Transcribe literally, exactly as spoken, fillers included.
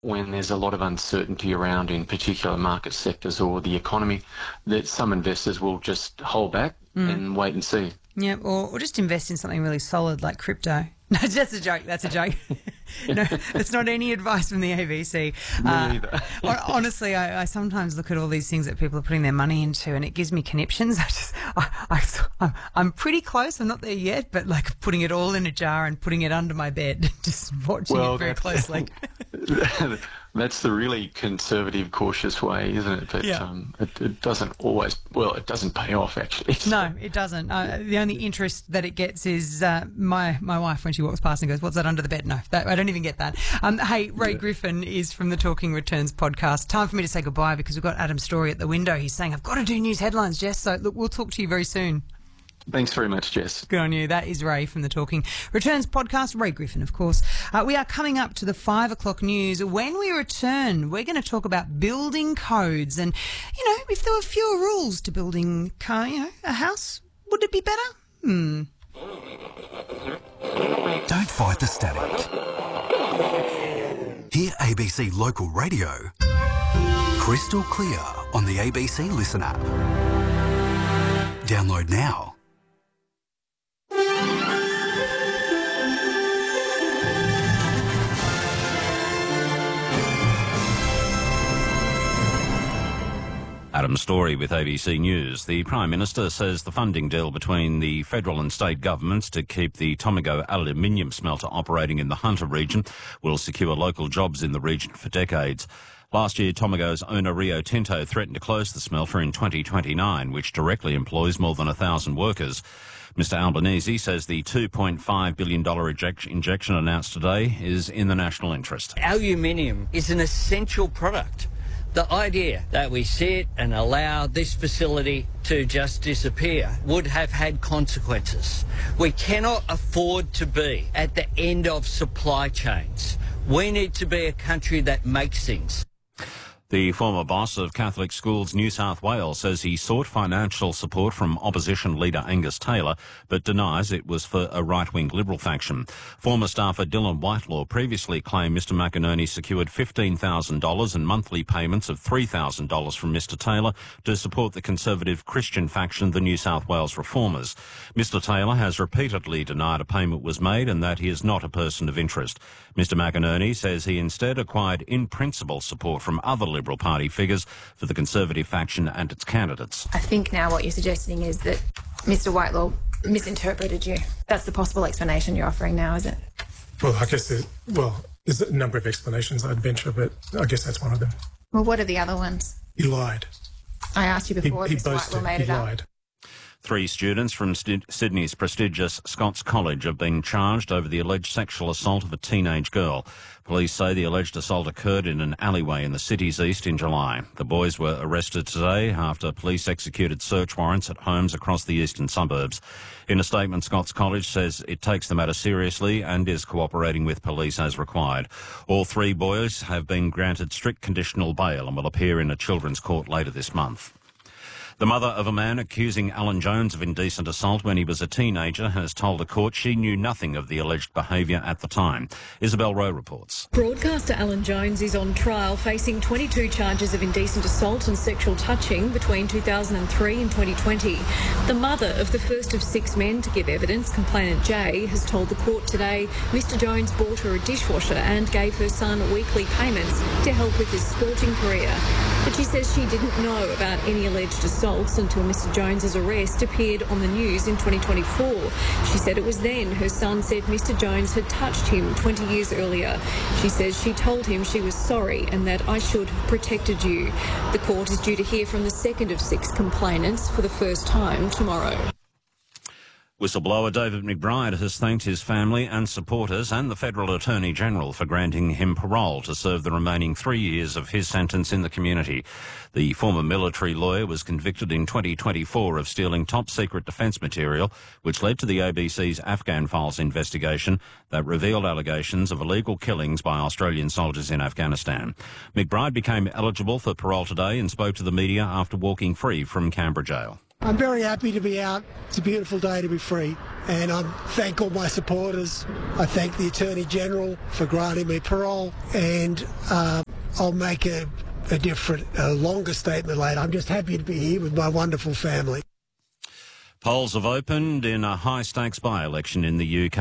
when there's a lot of uncertainty around in particular market sectors or the economy, that some investors will just hold back mm. and wait and see. Yeah, or, or just invest in something really solid like crypto. No, that's a joke. That's a joke. No, that's not any advice from the A B C. Me uh, either. Honestly, I, I sometimes look at all these things that people are putting their money into, and it gives me conniptions. I just, I, I, I'm pretty close. I'm not there yet, but like putting it all in a jar and putting it under my bed, just watching well, it very closely. That's the really conservative, cautious way, isn't it? But yeah. um, it, it doesn't always, well, it doesn't pay off, actually. So. No, it doesn't. Uh, the only interest that it gets is uh, my my wife when she walks past and goes, "What's that under the bed?" No, that, I don't even get that. Um, hey, Ray yeah. Griffin is from the Talking Returns podcast. Time for me to say goodbye because we've got Adam Story at the window. He's saying, I've got to do news headlines, Jess. So, look, we'll talk to you very soon. Thanks very much, Jess. Good on you. That is Ray from the Talking Returns podcast. Ray Griffin, of course. Uh, we are coming up to the five o'clock news. When we return, we're going to talk about building codes and, you know, if there were fewer rules to building, car, you know, a house, would it be better? Hmm. Don't fight the static. Hear A B C Local Radio crystal clear on the A B C Listen app. Download now. Adam Story with A B C News. The Prime Minister says the funding deal between the federal and state governments to keep the Tomago aluminium smelter operating in the Hunter region will secure local jobs in the region for decades. Last year, Tomago's owner Rio Tinto threatened to close the smelter in twenty twenty-nine, which directly employs more than a thousand workers. Mister Albanese says the two point five billion dollars inject- injection announced today is in the national interest. Aluminium is an essential product. The idea that we sit and allow this facility to just disappear would have had consequences. We cannot afford to be at the end of supply chains. We need to be a country that makes things. The former boss of Catholic Schools New South Wales says he sought financial support from opposition leader Angus Taylor, but denies it was for a right-wing Liberal faction. Former staffer Dylan Whitelaw previously claimed Mister McInerney secured fifteen thousand dollars and monthly payments of three thousand dollars from Mister Taylor to support the conservative Christian faction, the New South Wales Reformers. Mister Taylor has repeatedly denied a payment was made and that he is not a person of interest. Mister McInerney says he instead acquired in-principle support from other Liberal Party figures for the Conservative faction and its candidates. I think now what you're suggesting is that Mister Whitelaw misinterpreted you. That's the possible explanation you're offering now, is it? Well, I guess there's, well, there's a number of explanations I'd venture, but I guess that's one of them. Well, what are the other ones? He lied. I asked you before, he, he Mister boasted, Whitelaw made he it up. lied. Three students from St- Sydney's prestigious Scots College have been charged over the alleged sexual assault of a teenage girl. Police say the alleged assault occurred in an alleyway in the city's east in July. The boys were arrested today after police executed search warrants at homes across the eastern suburbs. In a statement, Scots College says it takes the matter seriously and is cooperating with police as required. All three boys have been granted strict conditional bail and will appear in a children's court later this month. The mother of a man accusing Alan Jones of indecent assault when he was a teenager has told a court she knew nothing of the alleged behaviour at the time. Isabel Rowe reports. Broadcaster Alan Jones is on trial facing twenty-two charges of indecent assault and sexual touching between two thousand three and twenty twenty. The mother of the first of six men to give evidence, complainant Jay, has told the court today Mister Jones bought her a dishwasher and gave her son weekly payments to help with his sporting career. But she says she didn't know about any alleged assault until Mister Jones's arrest appeared on the news in twenty twenty-four. She said it was then her son said Mister Jones had touched him twenty years earlier. She says she told him she was sorry and that I should have protected you. The court is due to hear from the second of six complainants for the first time tomorrow. Whistleblower David McBride has thanked his family and supporters and the Federal Attorney General for granting him parole to serve the remaining three years of his sentence in the community. The former military lawyer was convicted in twenty twenty-four of stealing top-secret defence material, which led to the A B C's Afghan Files investigation that revealed allegations of illegal killings by Australian soldiers in Afghanistan. McBride became eligible for parole today and spoke to the media after walking free from Canberra Jail. I'm very happy to be out. It's a beautiful day to be free. And I thank all my supporters. I thank the Attorney-General for granting me parole. And uh, I'll make a, a different, a longer statement later. I'm just happy to be here with my wonderful family. Polls have opened in a high-stakes by-election in the U K.